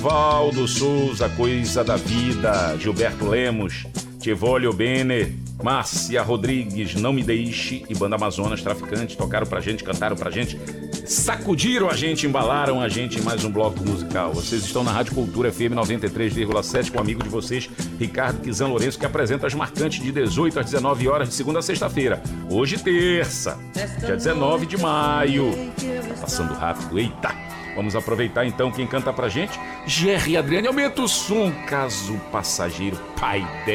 Valdo Souza, Coisa da Vida, Gilberto Lemos, Tivolio Bene, Márcia Rodrigues, Não Me Deixe e Banda Amazonas Traficante tocaram pra gente, cantaram pra gente, sacudiram a gente, embalaram a gente em mais um bloco musical. Vocês estão na Rádio Cultura FM 93,7 com o amigo de vocês, Ricardo Kizan Lourenço, que apresenta as marcantes de 18 às 19 horas de segunda a sexta-feira. Hoje terça, dia 19 de maio. Passando rápido, eita! Vamos aproveitar então quem canta pra gente. Gerry Adriane, aumenta o som, caso passageiro, pai dela.